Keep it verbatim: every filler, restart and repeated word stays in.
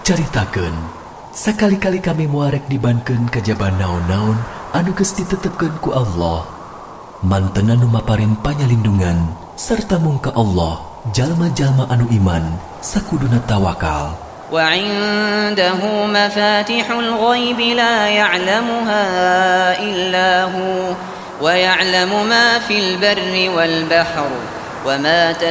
Caritakeun, sakali-kali kami muarek dibankeun kajaba naon-naon anu geus ditetepkeun ku Allah. Mantena nu maparin panyalindungan sarta mung ka Allah jalma-jalma anu iman sakuduna tawakal. Wa 'indahu mafatihul ghaib la ya'lamuha illa hu wa ya'lamu ma fil barri wal bahr wa ma